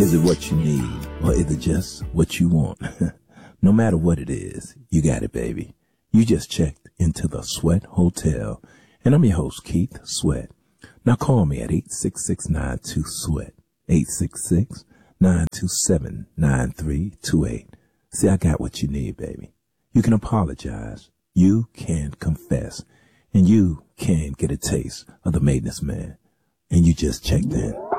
Is it what you need, or is it just what you want? No matter what it is, you got it, baby. You just checked into the Sweat Hotel, and I'm your host, Keith Sweat. Now call me at 866-92-SWEAT, 866-927-9328. See, I got what you need, baby. You can apologize, you can confess, and you can get a taste of the Maintenance Man. And you just checked in.